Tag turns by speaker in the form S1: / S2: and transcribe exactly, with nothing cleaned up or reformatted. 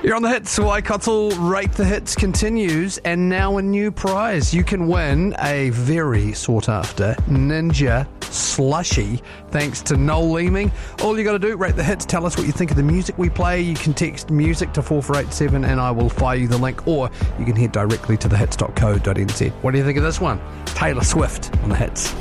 S1: You're on the hits. Waikato Rate the Hits continues, and now a new prize. You can win a very sought after Ninja Slushie thanks to Noel Leeming. All you got to do, rate the hits, tell us what you think of the music we play. You can text music to four four eight seven and I will fire you the link, or you can head directly to the hits dot co dot n z. What do you think of this one? Taylor Swift on the hits.